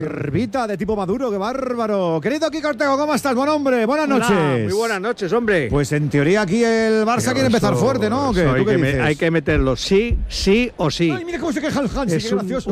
Herbita de tipo maduro, qué bárbaro. Querido Kiko Ortego, ¿cómo estás? Buen hombre, buenas noches. Muy buenas noches, hombre. Pues en teoría aquí el Barça quiere empezar fuerte, ¿no? ¿Qué? ¿Tú qué dices? Hay que meterlo sí o sí. Ay, mira cómo se queja el Hansi, qué gracioso.